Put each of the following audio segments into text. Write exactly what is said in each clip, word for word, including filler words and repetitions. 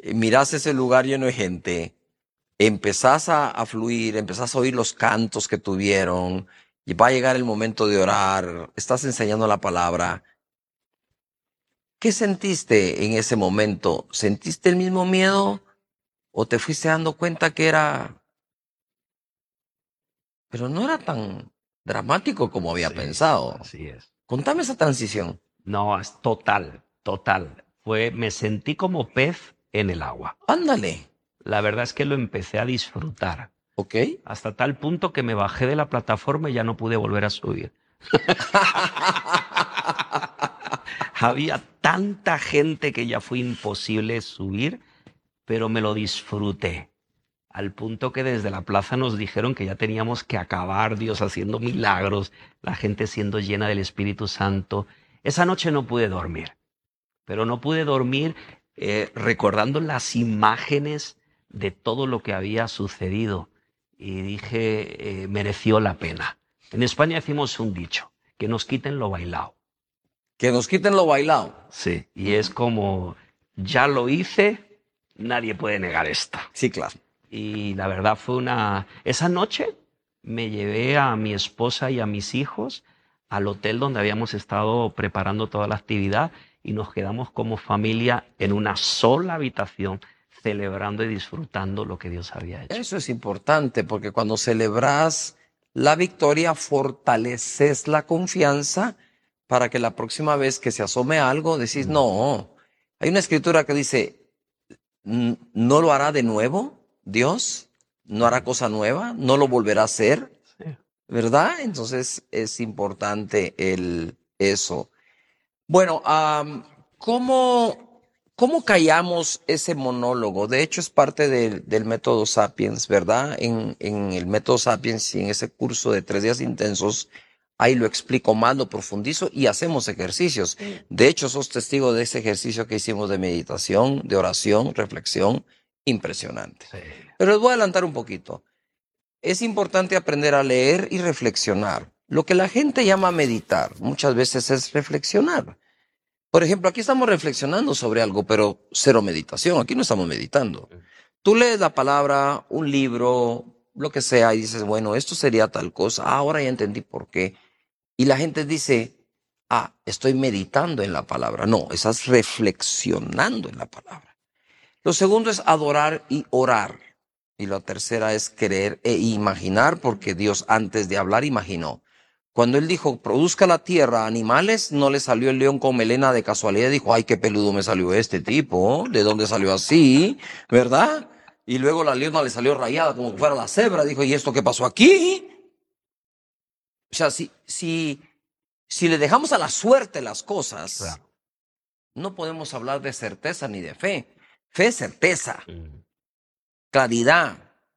mirás ese lugar lleno de gente, empezás a, a fluir, empezás a oír los cantos que tuvieron, y va a llegar el momento de orar, estás enseñando la palabra. ¿Qué sentiste en ese momento? ¿Sentiste el mismo miedo o te fuiste dando cuenta que era, pero no era tan dramático como había Sí, pensado? así es. Contame esa transición. No, es total, total. Fue, me sentí como pez en el agua. Ándale, La verdad es que lo empecé a disfrutar, ¿ok? hasta tal punto que me bajé de la plataforma y ya no pude volver a subir. Había tanta gente que ya fue imposible subir, pero me lo disfruté. Al punto que desde la plaza nos dijeron que ya teníamos que acabar, Dios haciendo milagros, la gente siendo llena del Espíritu Santo. Esa noche no pude dormir, pero no pude dormir eh, recordando las imágenes de todo lo que había sucedido. Y dije, eh, mereció la pena. En España decimos un dicho, que nos quiten lo bailado. Que nos quiten lo bailado. Sí, y es como, ya lo hice, nadie puede negar esto. Sí, claro. Y la verdad fue una... Esa noche me llevé a mi esposa y a mis hijos al hotel donde habíamos estado preparando toda la actividad y nos quedamos como familia en una sola habitación celebrando y disfrutando lo que Dios había hecho. Eso es importante porque cuando celebras la victoria fortaleces la confianza para que la próxima vez que se asome algo decís, Mm. no, hay una escritura que dice, "N- no lo hará de nuevo Dios, no hará Mm. cosa nueva, no lo volverá a hacer, Sí. ¿verdad?" Entonces es importante el, eso. Bueno, am, ¿cómo, cómo callamos ese monólogo? De hecho, es parte del, del método Sapiens, ¿verdad? En, en el método Sapiens y en ese curso de tres días intensos, ahí lo explico más, lo profundizo y hacemos ejercicios. De hecho, sos testigo de ese ejercicio que hicimos de meditación, de oración, reflexión, impresionante. Sí. Pero les voy a adelantar un poquito. Es importante aprender a leer y reflexionar. Lo que la gente llama meditar muchas veces es reflexionar. Por ejemplo, aquí estamos reflexionando sobre algo, pero cero meditación. Aquí no estamos meditando. Tú lees la palabra, un libro, lo que sea, y dices, bueno, esto sería tal cosa. Ah, ahora ya entendí por qué. Y la gente dice, ah, estoy meditando en la palabra. No, estás reflexionando en la palabra. Lo segundo es adorar y orar. Y la tercera es creer e imaginar, porque Dios antes de hablar imaginó. Cuando él dijo, produzca la tierra animales, no le salió el león con melena de casualidad. Dijo, ay, qué peludo me salió este tipo. ¿De dónde salió así? ¿Verdad? Y luego la leona le salió rayada como si fuera la cebra. Dijo, ¿y esto qué pasó aquí? O sea, si, si, si le dejamos a la suerte las cosas, Claro. no podemos hablar de certeza ni de fe. Fe es certeza, Mm. claridad,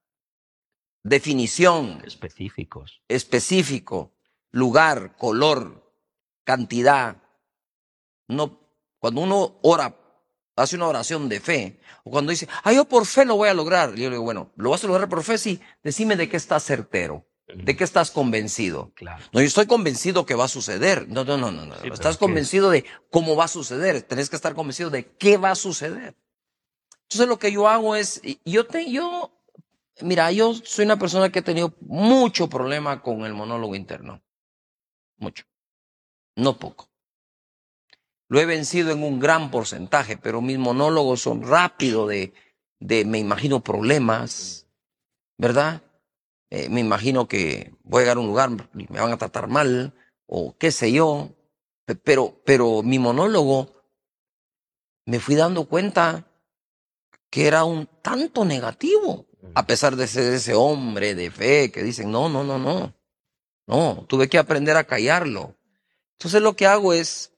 definición, Específicos. específico, lugar, color, cantidad. No, cuando uno ora, hace una oración de fe, o cuando dice, ah, yo por fe lo voy a lograr, yo le digo, bueno, ¿lo vas a lograr por fe? Sí, decime de qué estás certero, de Mm. qué estás convencido. Claro. No, yo estoy convencido que va a suceder. No, no, no, no, Sí, no. pero Estás ¿qué es? convencido de cómo va a suceder. Tenés que estar convencido de qué va a suceder. Entonces lo que yo hago es, yo te, yo, mira, yo soy una persona que ha tenido mucho problema con el monólogo interno. Mucho. No poco. Lo he vencido en un gran porcentaje, pero mis monólogos son rápidos de, de me imagino problemas, ¿verdad? Eh, me imagino que voy a llegar a un lugar y me van a tratar mal, o qué sé yo. Pe- Pero, pero mi monólogo me fui dando cuenta que era un tanto negativo, Mm. a pesar de ser ese hombre de fe que dicen, no, no, no, no, no, tuve que aprender a callarlo. Entonces lo que hago es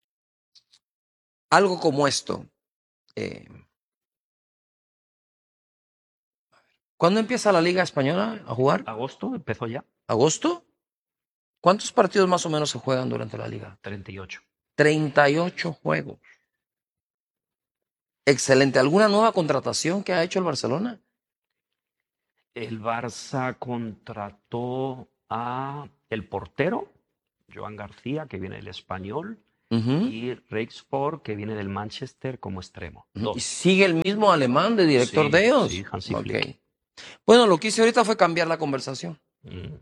algo como esto. Eh, ¿Cuándo empieza la Liga Española a jugar? ¿Agosto empezó ya? ¿Agosto? ¿Cuántos partidos más o menos se juegan durante la liga? treinta y ocho. treinta y ocho juegos. Excelente. ¿Alguna nueva contratación que ha hecho el Barcelona? El Barça contrató a el portero, Joan García, que viene del Español, Ujú. y Rexford, que viene del Manchester, como extremo. ¿Y Dos. sigue el mismo alemán de director Sí, de ellos? sí, Hansi Ok. Flick. Bueno, lo que hice ahorita fue cambiar la conversación. Mm.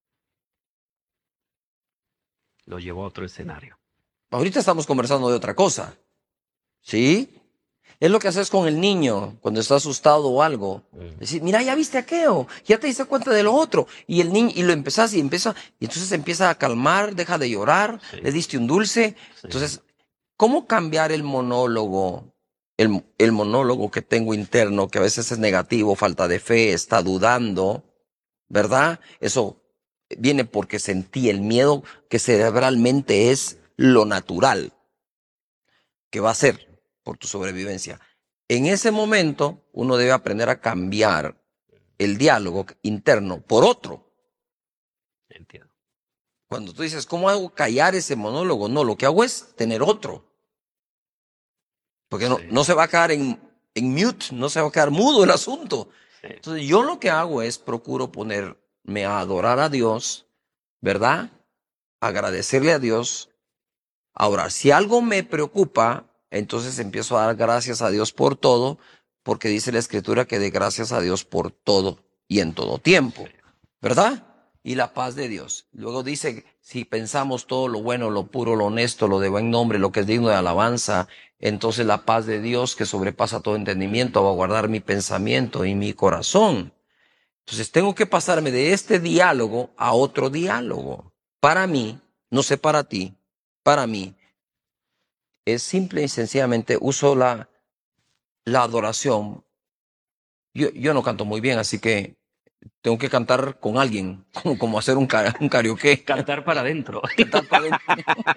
Lo llevó a otro escenario. Ahorita estamos conversando de otra cosa. ¿Sí? Es lo que haces con el niño cuando está asustado o algo. Mm. Decir, mira, ya viste aquello, ya te diste cuenta de lo otro. Y el niño, y lo empezás y empieza, y entonces empieza a calmar, deja de llorar, Sí. le diste un dulce. Sí. Entonces, ¿cómo cambiar el monólogo? El, el monólogo que tengo interno, que a veces es negativo, falta de fe, está dudando, ¿verdad? Eso viene porque sentí el miedo, que cerebralmente es lo natural que va a ser por tu sobrevivencia. En ese momento, uno debe aprender a cambiar el diálogo interno por otro. Entiendo. Cuando tú dices, ¿cómo hago callar ese monólogo? No, lo que hago es tener otro. Porque no, Sí. no se va a quedar en, en mute, no se va a quedar mudo el asunto. Sí. Entonces, yo lo que hago es procuro ponerme a adorar a Dios, ¿verdad? Agradecerle a Dios. Ahora, si algo me preocupa, entonces empiezo a dar gracias a Dios por todo, porque dice la Escritura que dé gracias a Dios por todo y en todo tiempo, ¿verdad? Y la paz de Dios. Luego dice, si pensamos todo lo bueno, lo puro, lo honesto, lo de buen nombre, lo que es digno de alabanza, entonces la paz de Dios que sobrepasa todo entendimiento va a guardar mi pensamiento y mi corazón. Entonces tengo que pasarme de este diálogo a otro diálogo. Para mí, no sé para ti, para mí, es simple y sencillamente uso la, la adoración. Yo, yo no canto muy bien, así que tengo que cantar con alguien, como, como hacer un, ca- un karaoke. Cantar para adentro. Cantar para adentro.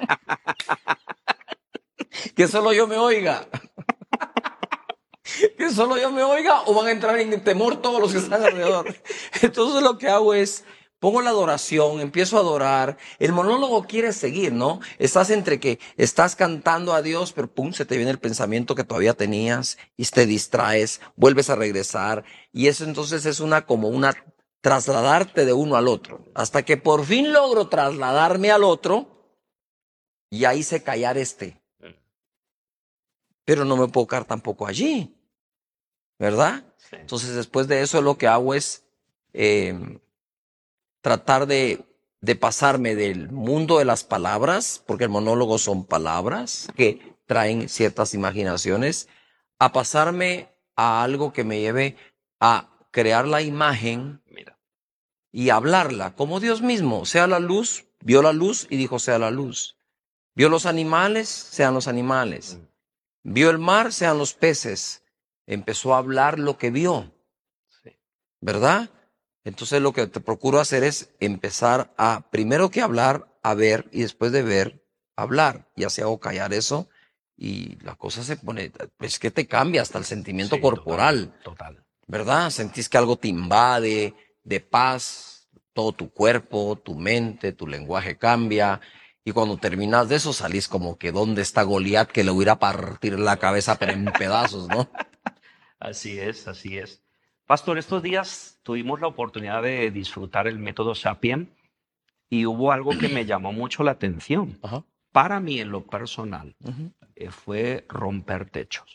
Que solo yo me oiga. Que solo yo me oiga o van a entrar en temor todos los que están alrededor. Entonces lo que hago es, pongo la adoración, empiezo a adorar. El monólogo quiere seguir, ¿no? Estás entre que estás cantando a Dios, pero pum, se te viene el pensamiento que todavía tenías y te distraes, vuelves a regresar. Y eso entonces es una como una trasladarte de uno al otro. Hasta que por fin logro trasladarme al otro y ahí hice callar este. Pero no me puedo quedar tampoco allí, ¿verdad? Sí. Entonces después de eso lo que hago es eh, tratar de, de pasarme del mundo de las palabras, porque el monólogo son palabras que traen ciertas imaginaciones, a pasarme a algo que me lleve a crear la imagen Mira. y hablarla, como Dios mismo, sea la luz, vio la luz y dijo sea la luz. Vio los animales, sean los animales. Vio el mar, sean los peces. Empezó a hablar lo que vio, Sí. ¿verdad? Entonces lo que te procuro hacer es empezar a, primero que hablar, a ver, y después de ver, hablar. Y así hago callar eso y la cosa se pone, es que te cambia hasta el sentimiento Sí, corporal, total, total. ¿verdad? Sentís que algo te invade de paz, todo tu cuerpo, tu mente, tu lenguaje cambia. Y cuando terminas de eso salís como que ¿dónde está Goliat que le hubiera a partir la cabeza pero en pedazos, ¿no? Así es, así es. Pastor, estos días tuvimos la oportunidad de disfrutar el método Sapien y hubo algo que me llamó mucho la atención. Ajá. Para mí, en lo personal, Uh-huh. eh, fue romper techos.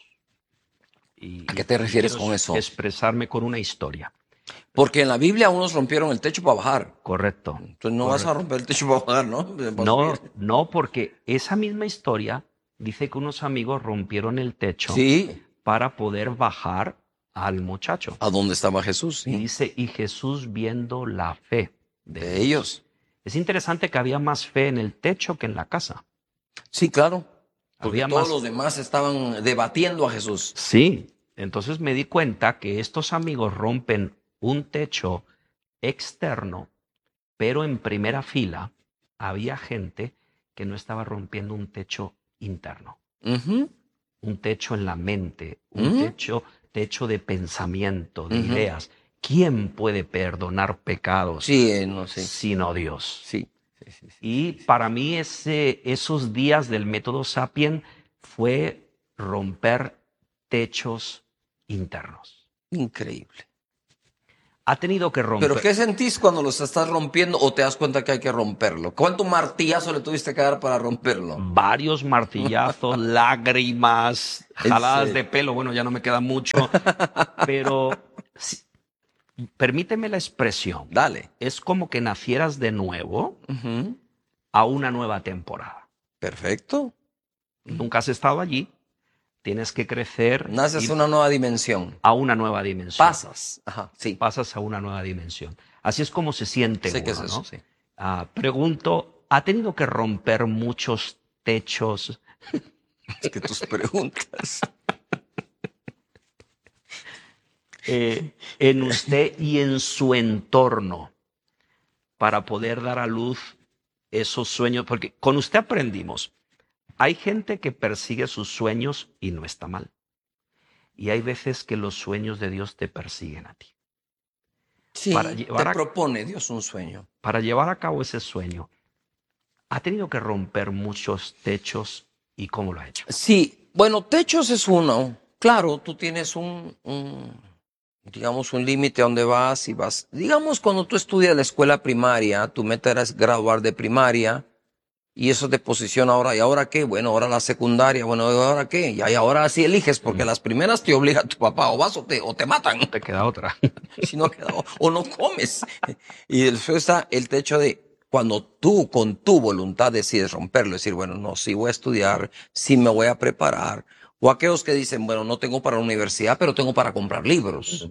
Y, ¿A qué y- te y refieres quiero con eso? expresarme con una historia. Porque en la Biblia unos rompieron el techo para bajar. Correcto. Entonces no vas a correcto. romper el techo para bajar, ¿no? Para No, subir. no, porque esa misma historia dice que unos amigos rompieron el techo Sí, para poder bajar al muchacho. a dónde estaba Jesús, Y sí, dice, y Jesús viendo la fe de, de ellos. ellos. Es interesante que había más fe en el techo que en la casa. Sí, claro. Porque Había todos más. los demás estaban debatiendo a Jesús. Sí, entonces me di cuenta que estos amigos rompen un techo externo, pero en primera fila había gente que no estaba rompiendo un techo interno, Uh-huh. un techo en la mente, un Uh-huh. techo, techo de pensamiento, de Uh-huh. ideas. ¿Quién puede perdonar pecados Sí, eh, no sé. sino Dios? Sí. Sí, sí, sí, Y sí, sí. para mí ese, esos días del método Sapien fue romper techos internos. Increíble. ha tenido que romper. ¿Pero qué sentís cuando los estás rompiendo o te das cuenta que hay que romperlo? ¿Cuánto martillazo le tuviste que dar para romperlo? Varios martillazos, lágrimas, ¿En jaladas serio? de pelo. Bueno, ya no me queda mucho, pero sí, permíteme la expresión. Dale. Es como que nacieras de nuevo Ujú. a una nueva temporada. Perfecto. Nunca has estado allí, tienes que crecer, Naces ir a una nueva dimensión. a una nueva dimensión. Pasas. Ajá, sí. Pasas a una nueva dimensión. Así es como se siente Sé uno, qué es eso, ¿no? sí. Ah, pregunto, ¿ha tenido que romper muchos techos Es que tus preguntas. eh, en usted y en su entorno para poder dar a luz esos sueños? Porque con usted aprendimos, hay gente que persigue sus sueños y no está mal. Y hay veces que los sueños de Dios te persiguen a ti. Para Sí, te llevar a, propone Dios un sueño. para llevar a cabo ese sueño, ha tenido que romper muchos techos. ¿Y cómo lo ha hecho? Sí, bueno, techos es uno. Claro, tú tienes un, un, digamos, un límite a donde vas y vas. Digamos, cuando tú estudias la escuela primaria, tu meta era graduar de primaria y eso te posiciona ahora. ¿Y ahora qué? Bueno, ahora la secundaria. Bueno, ¿y ahora qué? Y ahí ahora sí eliges, porque Mm. las primeras te obliga tu papá, o vas o te, o te matan. Te queda otra. Si no queda, o, o no comes. Y después está el techo de cuando tú con tu voluntad decides romperlo, decir, bueno, no, sí voy a estudiar, sí me voy a preparar. O aquellos que dicen, bueno, no tengo para la universidad, pero tengo para comprar libros.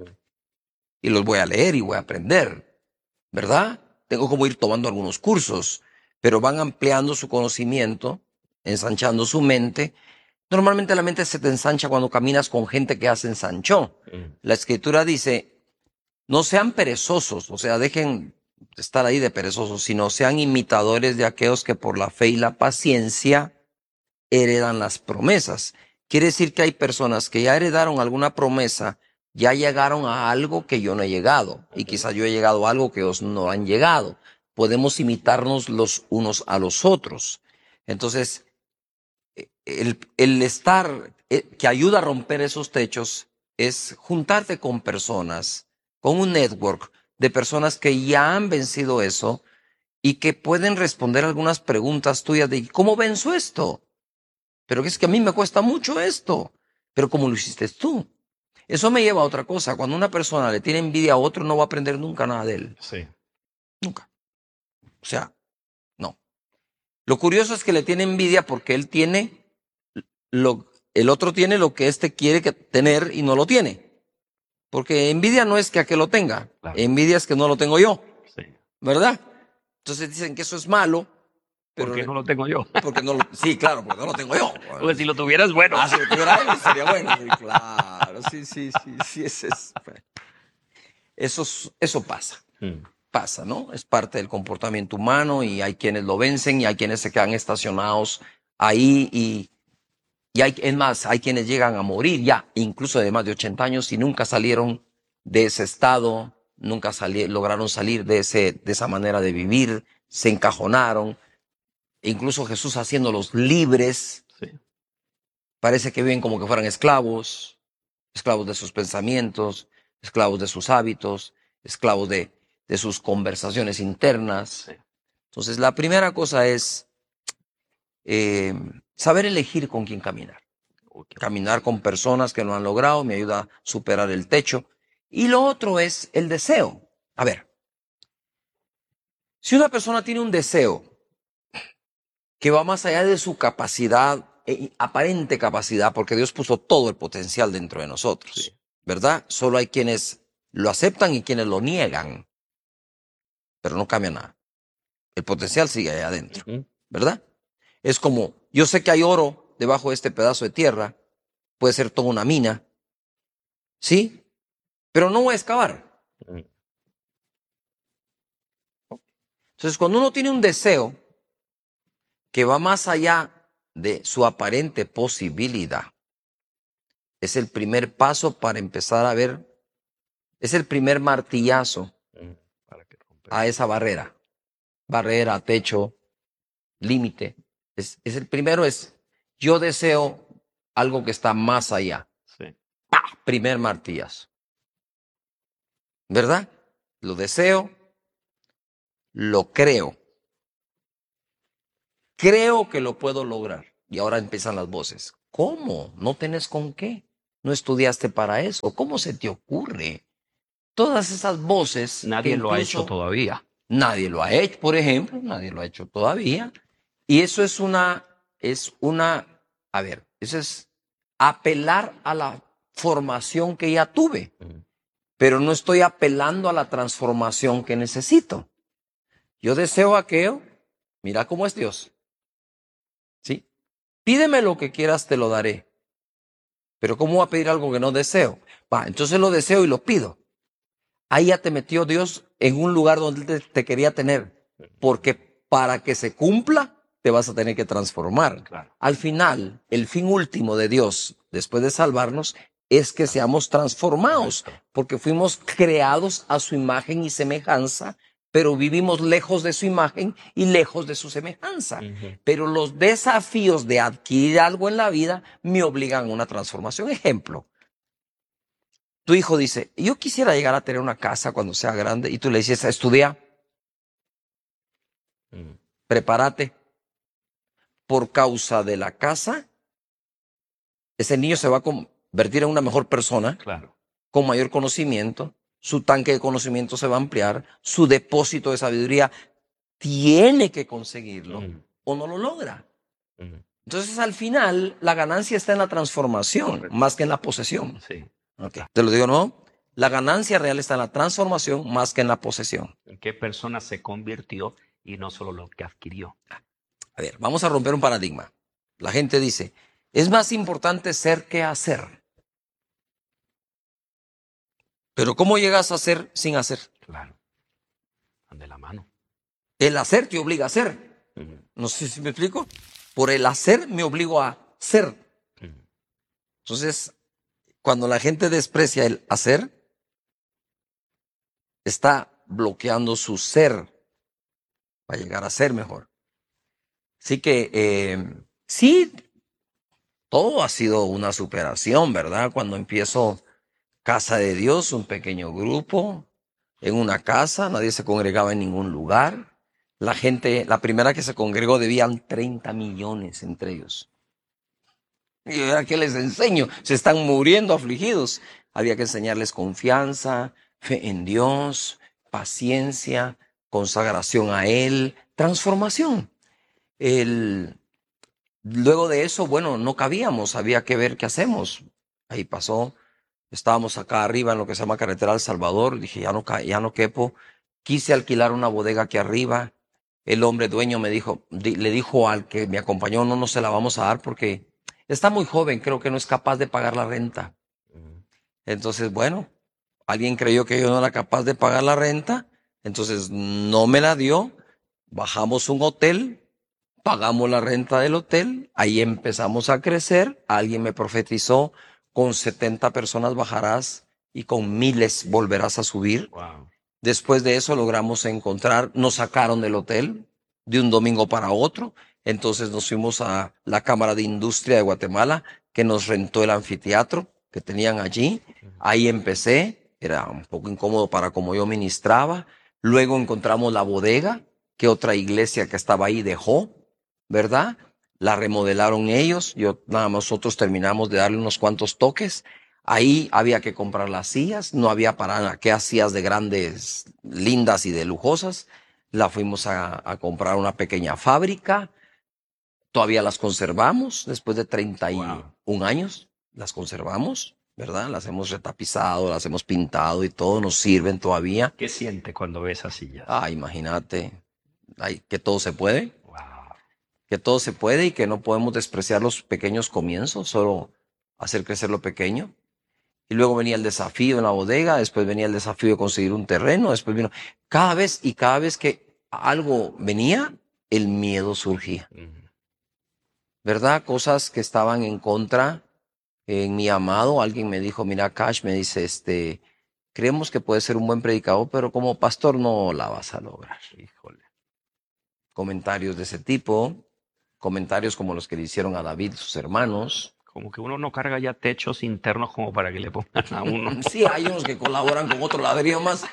Y los voy a leer y voy a aprender, ¿verdad? Tengo como ir tomando algunos cursos, pero van ampliando su conocimiento, ensanchando su mente. Normalmente la mente se te ensancha cuando caminas con gente que hace ensanchó. La escritura dice, no sean perezosos, o sea, dejen de estar ahí de perezosos, sino sean imitadores de aquellos que por la fe y la paciencia heredan las promesas. Quiere decir que hay personas que ya heredaron alguna promesa, ya llegaron a algo que yo no he llegado, y quizás yo he llegado a algo que ellos no han llegado. Podemos imitarnos los unos a los otros. Entonces, el, el estar, eh, que ayuda a romper esos techos es juntarte con personas, con un network de personas que ya han vencido eso y que pueden responder algunas preguntas tuyas de ¿cómo venzo esto? Pero es que a mí me cuesta mucho esto. Pero ¿cómo lo hiciste tú? Eso me lleva a otra cosa. Cuando una persona le tiene envidia a otro, no va a aprender nunca nada de él. Sí. Nunca. O sea, no. Lo curioso es que le tiene envidia porque él tiene lo, el otro tiene lo que éste quiere que tener y no lo tiene. Porque envidia no es que aquel lo tenga. Claro. Envidia es que no lo tengo yo. Sí. ¿Verdad? Entonces dicen que eso es malo. Pero ¿Por qué no lo tengo yo? Porque no lo, sí, claro, porque no lo tengo yo. Porque si lo tuvieras, bueno. Ah, si lo tuviera él, sería bueno. Sí, claro, sí, sí, sí, sí, ese es, eso, es- eso pasa, Mm. pasa, ¿no? Es parte del comportamiento humano y hay quienes lo vencen y hay quienes se quedan estacionados ahí y, y hay, es más, hay quienes llegan a morir ya, incluso de más de ochenta años y nunca salieron de ese estado, nunca sali- lograron salir de, ese, de esa manera de vivir, se encajonaron. Incluso Jesús haciéndolos libres, Sí. parece que viven como que fueran esclavos, esclavos de sus pensamientos, esclavos de sus hábitos, esclavos de, de sus conversaciones internas. Sí. Entonces, la primera cosa es eh, saber elegir con quién caminar. Uy, qué- Caminar con personas que lo han logrado me ayuda a superar el techo. Y lo otro es el deseo. A ver, si una persona tiene un deseo que va más allá de su capacidad, eh, aparente capacidad, porque Dios puso todo el potencial dentro de nosotros, Sí. ¿verdad? Solo hay quienes lo aceptan y quienes lo niegan, pero no cambia nada. El potencial sigue ahí adentro, Ujú. ¿verdad? Es como, yo sé que hay oro debajo de este pedazo de tierra, puede ser toda una mina, ¿sí? Pero no voy a excavar. Mm. Entonces, cuando uno tiene un deseo que va más allá de su aparente posibilidad, es el primer paso para empezar a ver, es el primer martillazo Mm. Para que romper. a esa barrera. Barrera, techo, límite. Es, es el primero es, yo deseo algo que está más allá. Sí. Primer martillazo. ¿Verdad? Lo deseo, lo creo. Creo que lo puedo lograr. Y ahora empiezan las voces. ¿Cómo? ¿No tenés con qué? ¿No estudiaste para eso? ¿Cómo se te ocurre? Todas esas voces. Nadie que lo ha hecho incluso todavía. nadie lo ha hecho, por ejemplo, nadie lo ha hecho todavía. Y eso es una, es una, a ver, eso es apelar a la formación que ya tuve, Mm. pero no estoy apelando a la transformación que necesito. Yo deseo aquello, mira cómo es Dios. ¿Sí? Pídeme lo que quieras, te lo daré. Pero ¿cómo voy a pedir algo que no deseo? Va, entonces lo deseo y lo pido. Ahí ya te metió Dios en un lugar donde te, te quería tener. Porque para que se cumpla, te vas a tener que transformar. Claro. Al final, el fin último de Dios, después de salvarnos, es que seamos transformados. Porque fuimos creados a su imagen y semejanza, pero vivimos lejos de su imagen y lejos de su semejanza. Ujú. Pero los desafíos de adquirir algo en la vida me obligan a una transformación. Ejemplo, tu hijo dice, yo quisiera llegar a tener una casa cuando sea grande, y tú le dices, estudia, Mm. prepárate. Por causa de la casa, ese niño se va a convertir en una mejor persona, Claro. con mayor conocimiento, su tanque de conocimiento se va a ampliar, su depósito de sabiduría tiene que conseguirlo Mm. o no lo logra. Mm. Entonces, al final, la ganancia está en la transformación, Correcto. más que en la posesión. Sí. Okay. Te lo digo, ¿no? La ganancia real está en la transformación más que en la posesión. ¿En qué persona se convirtió y no solo lo que adquirió? A ver, vamos a romper un paradigma. La gente dice, es más importante ser que hacer. Pero ¿cómo llegas a ser sin hacer? Claro. Van de la mano. El hacer te obliga a ser. Ujú. No sé si me explico. Por el hacer me obligo a ser. Ujú. Entonces, cuando la gente desprecia el hacer, está bloqueando su ser para llegar a ser mejor. Así que eh, sí, todo ha sido una superación, ¿verdad? Cuando empiezo Casa de Dios, un pequeño grupo, en una casa, nadie se congregaba en ningún lugar. La gente, la primera que se congregó debían treinta millones entre ellos. Y ahora, ¿qué les enseño? Se están muriendo afligidos. Había que enseñarles confianza, fe en Dios, paciencia, consagración a Él, transformación. El, luego de eso, bueno, no cabíamos, había que ver qué hacemos. Ahí pasó. Estábamos acá arriba en lo que se llama Carretera El Salvador. Dije, ya no, ca- ya no quepo. Quise alquilar una bodega aquí arriba. El hombre dueño me dijo, di- le dijo al que me acompañó, no, no se la vamos a dar porque está muy joven, creo que no es capaz de pagar la renta. Ujú. Entonces, bueno, alguien creyó que yo no era capaz de pagar la renta, entonces no me la dio. Bajamos un hotel, pagamos la renta del hotel, ahí empezamos a crecer. Alguien me profetizó, con setenta personas bajarás y con miles volverás a subir. Wow. Después de eso logramos encontrar, nos sacaron del hotel de un domingo para otro, entonces nos fuimos a la Cámara de Industria de Guatemala, que nos rentó el anfiteatro que tenían allí. Ahí empecé, era un poco incómodo para como yo ministraba. Luego encontramos la bodega que otra iglesia que estaba ahí dejó, ¿verdad? La remodelaron ellos, yo nada más nosotros terminamos de darle unos cuantos toques. Ahí había que comprar las sillas, no había para qué sillas de grandes, lindas y de lujosas. La fuimos a, a comprar a una pequeña fábrica. Todavía las conservamos después de treinta y un Wow. años. Las conservamos, ¿verdad? Las hemos retapizado, las hemos pintado y todo, nos sirven todavía. ¿Qué siente cuando ve esas sillas? Ah, imagínate, ay, que todo se puede, Wow. que todo se puede y que no podemos despreciar los pequeños comienzos, solo hacer crecer lo pequeño. Y luego venía el desafío en la bodega, después venía el desafío de conseguir un terreno, después vino, cada vez y cada vez que algo venía, el miedo surgía, Ujú. ¿verdad? Cosas que estaban en contra en mi amado. Alguien me dijo, mira, Cash, me dice, este, creemos que puedes ser un buen predicador, pero como pastor no la vas a lograr. Híjole. Comentarios de ese tipo, comentarios como los que le hicieron a David, sus hermanos, Como que uno no carga ya techos internos como para que le pongan a uno. Sí, hay unos que colaboran con otro ladrillo más.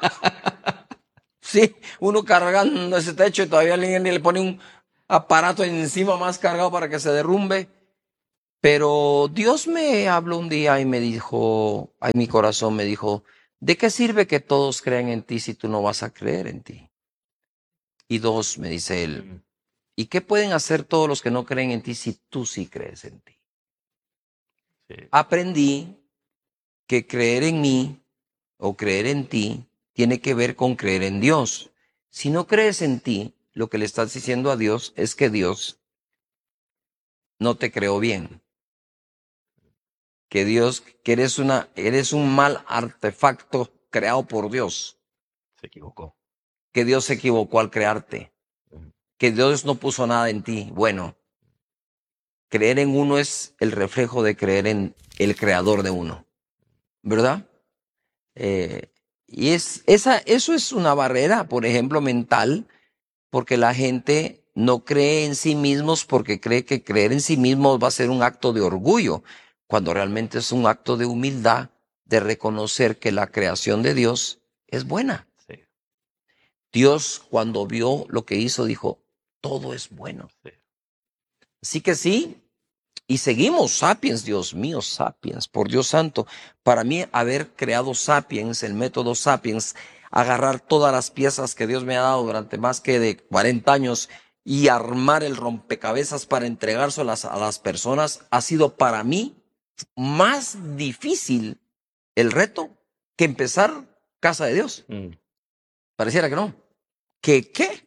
Sí, uno cargando ese techo y todavía alguien le pone un aparato encima más cargado para que se derrumbe. Pero Dios me habló un día y me dijo, ay, mi corazón me dijo, ¿de qué sirve que todos crean en ti si tú no vas a creer en ti? Y dos, me dice él, ¿y qué pueden hacer todos los que no creen en ti si tú sí crees en ti? Sí. Aprendí que creer en mí o creer en ti tiene que ver con creer en Dios. Si no crees en ti, lo que le estás diciendo a Dios es que Dios no te creó bien. Que Dios, que eres una, eres un mal artefacto creado por Dios. Se equivocó. Que Dios se equivocó al crearte. Que Dios no puso nada en ti. Bueno, creer en uno es el reflejo de creer en el creador de uno. ¿Verdad? Eh, y es, esa, eso es una barrera, por ejemplo, mental, porque la gente no cree en sí mismos porque cree que creer en sí mismos va a ser un acto de orgullo, cuando realmente es un acto de humildad, de reconocer que la creación de Dios es buena. Sí. Dios, cuando vio lo que hizo, dijo, todo es bueno. Sí. Así que sí, y seguimos Sapiens, Dios mío, Sapiens, por Dios santo. Para mí, haber creado Sapiens, el método Sapiens, agarrar todas las piezas que Dios me ha dado durante más que de cuarenta años y armar el rompecabezas para entregárselas a las personas, ha sido para mí más difícil el reto que empezar Casa de Dios. Mm. Pareciera que no. ¿Qué qué?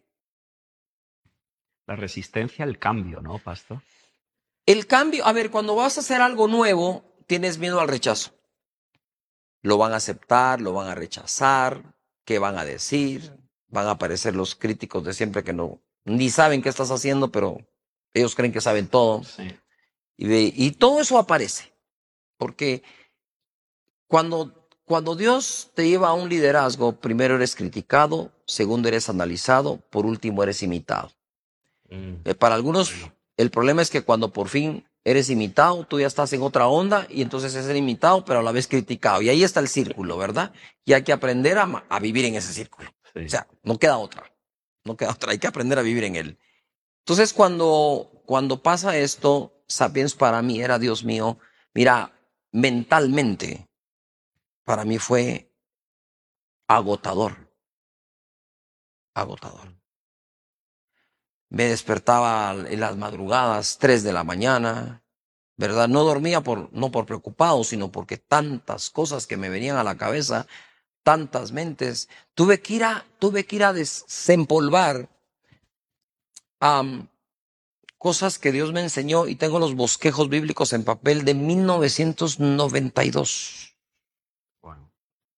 La resistencia al cambio, ¿no, pastor? El cambio, a ver, cuando vas a hacer algo nuevo, tienes miedo al rechazo. Lo van a aceptar, lo van a rechazar, ¿qué van a decir? Van a aparecer los críticos de siempre que no, ni saben qué estás haciendo, pero ellos creen que saben todo. Sí. Y, de, y todo eso aparece, porque cuando, cuando Dios te lleva a un liderazgo, primero eres criticado, segundo eres analizado, por último eres imitado. Mm. Eh, para algunos, Bueno. el problema es que cuando por fin eres imitado, tú ya estás en otra onda y entonces es el imitado, pero a la vez criticado. Y ahí está el círculo, ¿verdad? Y hay que aprender a, ma- a vivir en ese círculo. Sí. O sea, no queda otra. No queda otra. Hay que aprender a vivir en él. Entonces, cuando, cuando pasa esto, Sapiens para mí era, Dios mío, mira, mentalmente, para mí fue agotador. Agotador. Me despertaba en las madrugadas, tres de la mañana, ¿verdad? No dormía por, no por preocupado, sino porque tantas cosas que me venían a la cabeza, tantas mentes. Tuve que ir a, tuve que ir a desempolvar um, cosas que Dios me enseñó y tengo los bosquejos bíblicos en papel de mil novecientos noventa y dos. Bueno,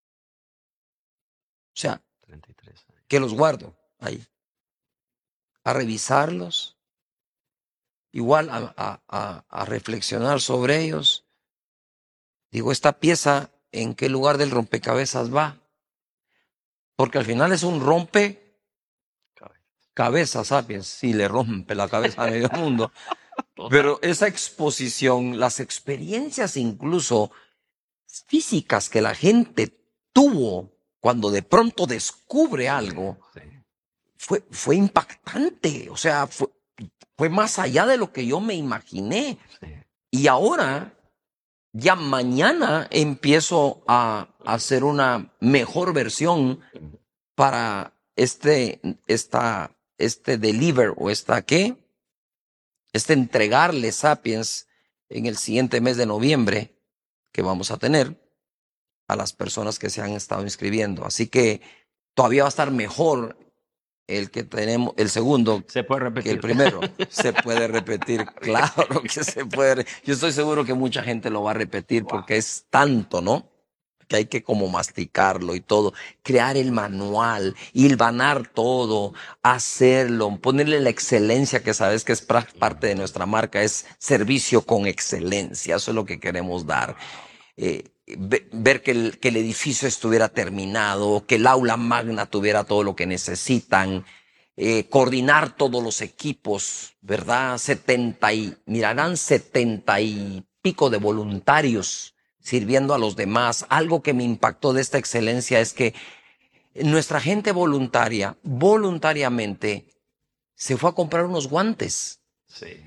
O sea, treinta y tres años. que los guardo ahí. A revisarlos, igual a, a, a, a reflexionar sobre ellos. Digo, esta pieza, ¿en qué lugar del rompecabezas va? Porque al final es un rompecabezas, Sapiens, si le rompe la cabeza a medio mundo. Pero esa exposición, las experiencias incluso físicas que la gente tuvo cuando de pronto descubre algo, Sí. fue, fue impactante. O sea, fue, fue más allá de lo que yo me imaginé. Sí. Y ahora, ya mañana empiezo a hacer una mejor versión para este, esta, este deliver o esta qué, este entregarle Sapiens en el siguiente mes de noviembre que vamos a tener a las personas que se han estado inscribiendo. Así que todavía va a estar mejor el que tenemos, el segundo, Se puede que repetir. el primero. Se puede repetir, claro que se puede. Yo estoy seguro que mucha gente lo va a repetir porque es tanto, ¿no? Que hay que como masticarlo y todo, crear el manual, hilvanar todo, hacerlo, ponerle la excelencia que sabes que es pra- parte de nuestra marca, es servicio con excelencia, eso es lo que queremos dar. Eh, ve- ver que el, que el edificio estuviera terminado, que el aula magna tuviera todo lo que necesitan, eh, coordinar todos los equipos, ¿verdad? Setenta y, mirarán setenta y pico de voluntarios sirviendo a los demás. Algo que me impactó de esta excelencia es que nuestra gente voluntaria, voluntariamente, se fue a comprar unos guantes. Sí.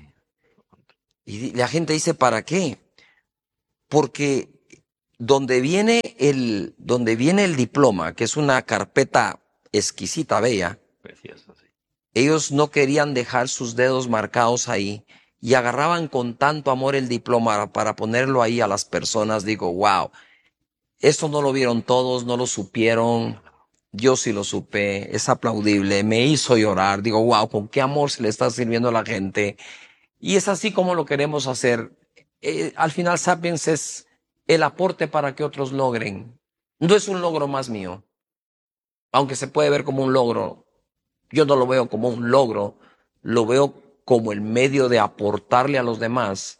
Y la gente dice, ¿para qué? Porque donde viene el, donde viene el diploma, que es una carpeta exquisita, bella, Precioso, sí. ellos no querían dejar sus dedos marcados ahí y agarraban con tanto amor el diploma para ponerlo ahí a las personas. Digo, wow, esto no lo vieron todos, no lo supieron. Yo sí lo supe, es aplaudible, me hizo llorar. Digo, wow, con qué amor se le está sirviendo a la gente. Y es así como lo queremos hacer. Eh, al final, Sapiens es el aporte para que otros logren. No es un logro más mío, aunque se puede ver como un logro. Yo no lo veo como un logro, lo veo como el medio de aportarle a los demás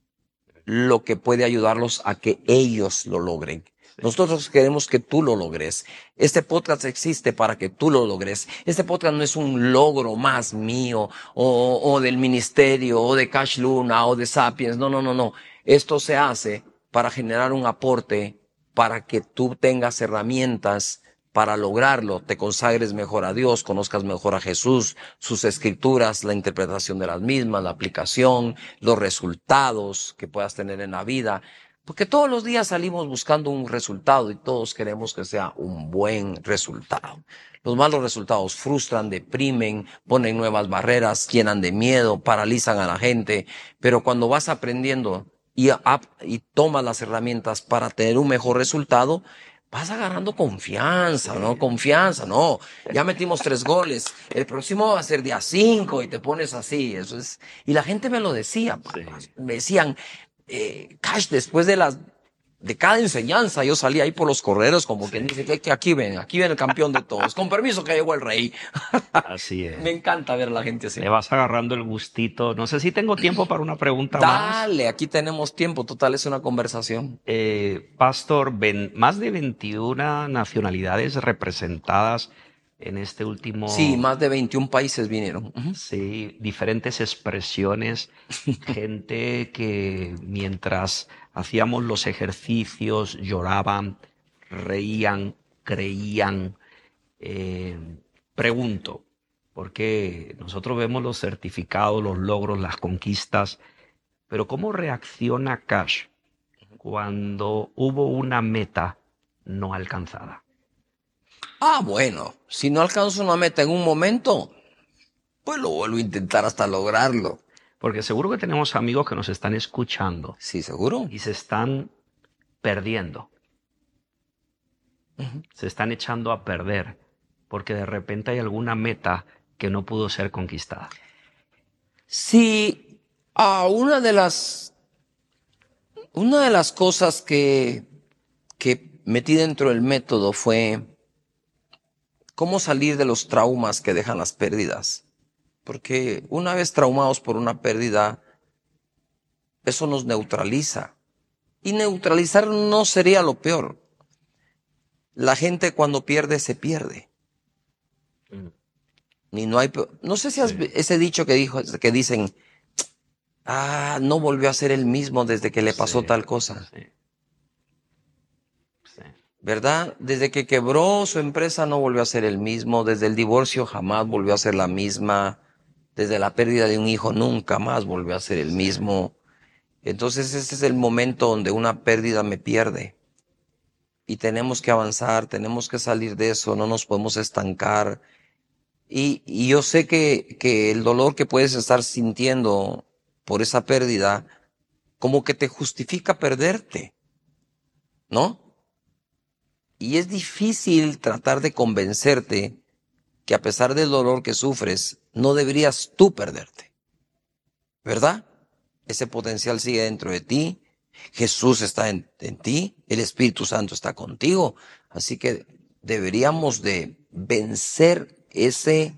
lo que puede ayudarlos a que ellos lo logren. Nosotros queremos que tú lo logres. Este podcast existe para que tú lo logres. Este podcast no es un logro más mío o, o del ministerio o de Cash Luna o de Sapiens. No, no, no, no. Esto se hace para generar un aporte para que tú tengas herramientas para lograrlo, te consagres mejor a Dios, conozcas mejor a Jesús, sus escrituras, la interpretación de las mismas, la aplicación, los resultados que puedas tener en la vida. Porque todos los días salimos buscando un resultado y todos queremos que sea un buen resultado. Los malos resultados frustran, deprimen, ponen nuevas barreras, llenan de miedo, paralizan a la gente. Pero cuando vas aprendiendo y, y tomas las herramientas para tener un mejor resultado, vas agarrando confianza, ¿no? Confianza, no. Ya metimos tres goles. El próximo va a ser día cinco y te pones así. Eso es. Y la gente me lo decía. Sí. Me decían, eh, Cash, después de las, de cada enseñanza, yo salía ahí por los correros como sí. que dice que, que aquí ven, aquí ven el campeón de todos. Con permiso que llegó el rey. Así es. Me encanta ver a la gente así. Le vas agarrando el gustito. No sé si tengo tiempo para una pregunta Dale, más. Dale, aquí tenemos tiempo. Total, es una conversación. Eh, Pastor, ven, más de veintiuna nacionalidades representadas en este último... Sí, más de veintiún países vinieron. Uh-huh. Sí, diferentes expresiones. Gente que mientras hacíamos los ejercicios lloraban, reían, creían. Eh, pregunto, porque nosotros vemos los certificados, los logros, las conquistas, pero ¿cómo reacciona Cash cuando hubo una meta no alcanzada? Ah, bueno, si no alcanzo una meta en un momento, pues lo vuelvo a intentar hasta lograrlo. Porque seguro que tenemos amigos que nos están escuchando. Sí, seguro. Y se están perdiendo. Uh-huh. Se están echando a perder porque de repente hay alguna meta que no pudo ser conquistada. Sí, ah, una de las, una de las cosas que, que metí dentro del método fue cómo salir de los traumas que dejan las pérdidas. Porque una vez traumados por una pérdida, eso nos neutraliza. Y neutralizar no sería lo peor. La gente cuando pierde, se pierde. Mm. Ni no hay peor. No sé si has sí. ese dicho que dijo, que dicen, ah, no volvió a ser el mismo desde que le pasó sí, tal cosa. Sí. Sí. ¿Verdad? Desde que quebró su empresa no volvió a ser el mismo. Desde el divorcio jamás volvió a ser la misma. Desde la pérdida de un hijo nunca más volvió a ser el mismo. Entonces ese es el momento donde una pérdida me pierde. Y tenemos que avanzar, tenemos que salir de eso, no nos podemos estancar. Y, y yo sé que, que el dolor que puedes estar sintiendo por esa pérdida, como que te justifica perderte, ¿no? Y es difícil tratar de convencerte que a pesar del dolor que sufres, no deberías tú perderte, ¿verdad? Ese potencial sigue dentro de ti, Jesús está en, en ti, el Espíritu Santo está contigo, así que deberíamos de vencer ese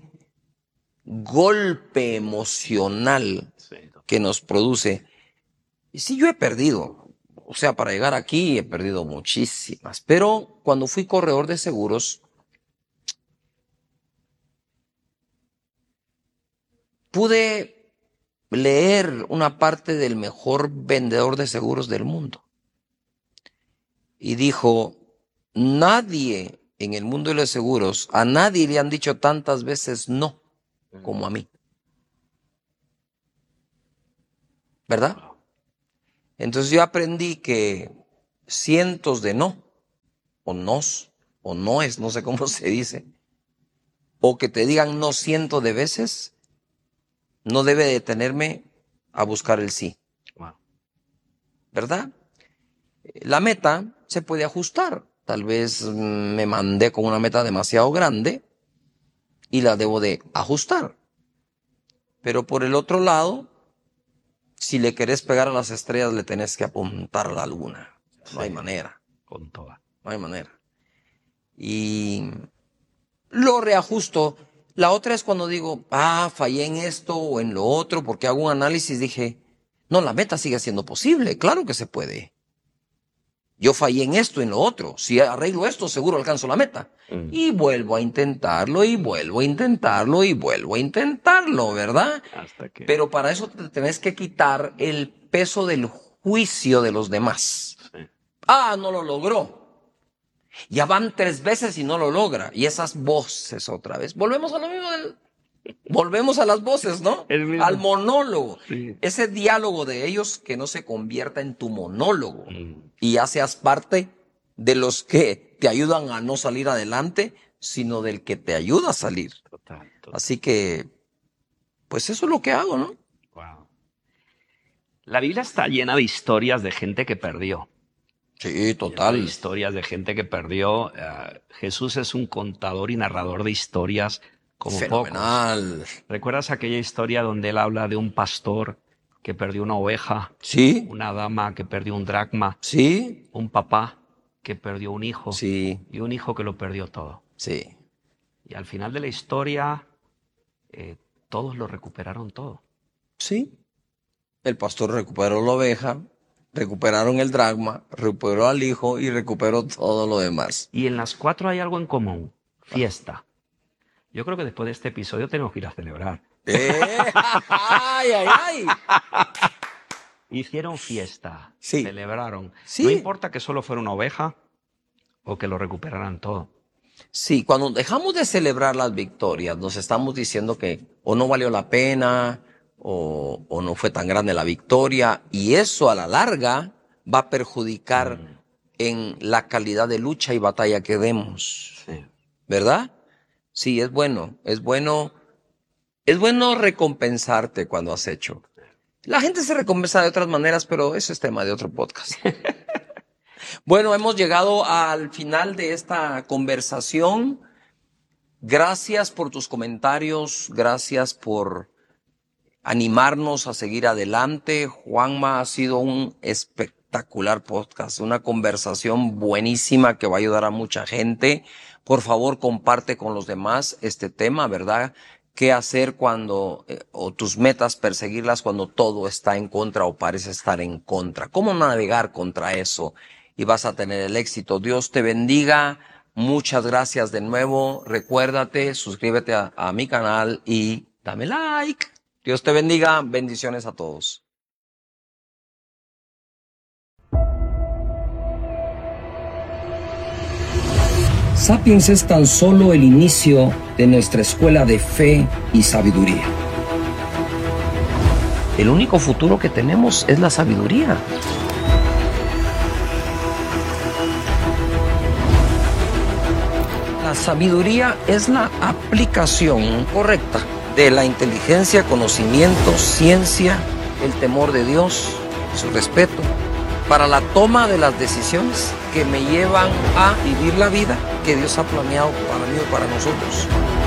golpe emocional que nos produce. Y sí, yo he perdido, o sea, para llegar aquí he perdido muchísimas, pero cuando fui corredor de seguros, pude leer una parte del mejor vendedor de seguros del mundo. Y dijo, nadie en el mundo de los seguros, a nadie le han dicho tantas veces no como a mí. ¿Verdad? Entonces yo aprendí que cientos de no, o nos, o noes, no sé cómo se dice, o que te digan no cientos de veces, no debe detenerme a buscar el sí. Wow. ¿Verdad? La meta se puede ajustar. Tal vez me mandé con una meta demasiado grande y la debo de ajustar. Pero por el otro lado, si le querés pegar a las estrellas, le tenés que apuntar a la luna. No Sí, hay manera. Con toda. No hay manera. Y lo reajusto. La otra es cuando digo, ah, fallé en esto o en lo otro, porque hago un análisis, dije, no, la meta sigue siendo posible, claro que se puede. Yo fallé en esto, en lo otro. Si arreglo esto, seguro alcanzo la meta. Mm. Y vuelvo a intentarlo, y vuelvo a intentarlo, y vuelvo a intentarlo, ¿verdad? Hasta que... Pero para eso te tenés que quitar el peso del juicio de los demás. Sí. Ah, no lo logró. Ya van tres veces y no lo logra. Y esas voces otra vez. Volvemos a lo mismo del... Volvemos a las voces, ¿no? Al monólogo. Sí. Ese diálogo de ellos que no se convierta en tu monólogo. Mm. Y ya seas parte de los que te ayudan a no salir adelante, sino del que te ayuda a salir. Total, total. Así que, pues eso es lo que hago, ¿no? Wow. La Biblia está llena de historias de gente que perdió. Sí, total. Llena de historias de gente que perdió. Uh, Jesús es un contador y narrador de historias como fenomenal. Pocos. ¿Recuerdas aquella historia donde él habla de un pastor que perdió una oveja? Sí. Una dama que perdió un dracma. Sí. Un papá que perdió un hijo. Sí. Y un hijo que lo perdió todo. Sí. Y al final de la historia, eh, todos lo recuperaron todo. Sí. El pastor recuperó la oveja, recuperaron el dracma, recuperó al hijo y recuperó todo lo demás. Y en las cuatro hay algo en común. Fiesta. Yo creo que después de este episodio tenemos que ir a celebrar. ¡Eh! ¡Ay, ay, ay! Hicieron fiesta. Sí. Celebraron. Sí. No importa que solo fuera una oveja o que lo recuperaran todo. Sí, cuando dejamos de celebrar las victorias, nos estamos diciendo que o no valió la pena o, o no fue tan grande la victoria. Y eso a la larga va a perjudicar mm. en la calidad de lucha y batalla que demos. Sí. ¿Verdad? Sí, es bueno, es bueno, es bueno recompensarte cuando has hecho. La gente se recompensa de otras maneras, pero eso es tema de otro podcast. Bueno, hemos llegado al final de esta conversación. Gracias por tus comentarios, gracias por animarnos a seguir adelante. Juanma, ha sido un espectacular podcast, una conversación buenísima que va a ayudar a mucha gente. Por favor, comparte con los demás este tema, ¿verdad? ¿Qué hacer cuando, eh, o tus metas, perseguirlas cuando todo está en contra o parece estar en contra? ¿Cómo navegar contra eso? Y vas a tener el éxito. Dios te bendiga. Muchas gracias de nuevo. Recuérdate, suscríbete a, a mi canal y dame like. Dios te bendiga. Bendiciones a todos. Sapiens es tan solo el inicio de nuestra escuela de fe y sabiduría. El único futuro que tenemos es la sabiduría. La sabiduría es la aplicación correcta de la inteligencia, conocimiento, ciencia, el temor de Dios, su respeto, para la toma de las decisiones que me llevan a vivir la vida que Dios ha planeado para mí o para nosotros.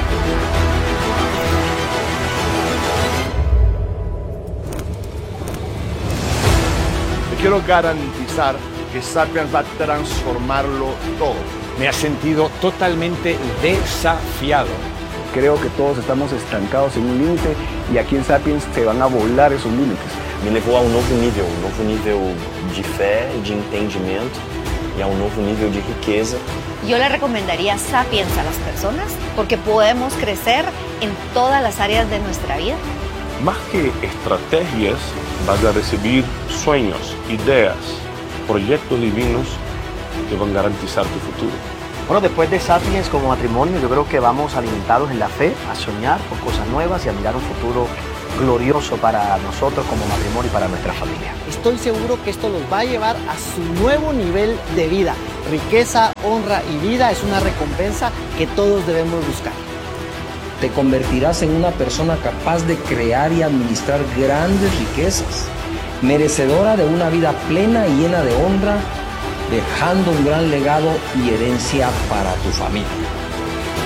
Te quiero garantizar que Sapiens va a transformarlo todo. Me ha sentido totalmente desafiado. Creo que todos estamos estancados en un límite y aquí en Sapiens se van a volar esos límites. Me levou a um novo nível, um novo nível de fé, de entendimento y a un nuevo nível de riqueza. Yo le recomendaría Sapiens a las personas porque podemos crecer en todas las áreas de nuestra vida. Más que estrategias, vas a recibir sueños, ideas, proyectos divinos que van a garantizar tu futuro. Bueno, después de Sapiens como matrimonio, yo creo que vamos alimentados en la fe, a soñar por cosas nuevas y a mirar un futuro glorioso para nosotros como matrimonio y para nuestra familia. Estoy seguro que esto los va a llevar a su nuevo nivel de vida. Riqueza, honra y vida es una recompensa que todos debemos buscar. Te convertirás en una persona capaz de crear y administrar grandes riquezas, merecedora de una vida plena y llena de honra, dejando un gran legado y herencia para tu familia.